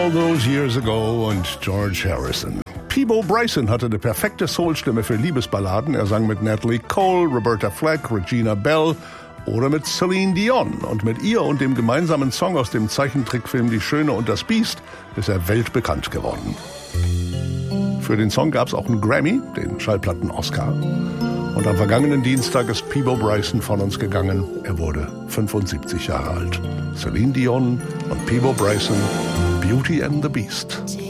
All Those Years Ago und George Harrison. Peabo Bryson hatte eine perfekte Soulstimme für Liebesballaden. Er sang mit Natalie Cole, Roberta Flack, Regina Bell oder mit Celine Dion. Und mit ihr und dem gemeinsamen Song aus dem Zeichentrickfilm Die Schöne und das Biest ist er weltbekannt geworden. Für den Song gab es auch einen Grammy, den Schallplatten-Oscar. Und am vergangenen Dienstag ist Peabo Bryson von uns gegangen. Er wurde 75 Jahre alt. Celine Dion und Peabo Bryson, Beauty and the Beast.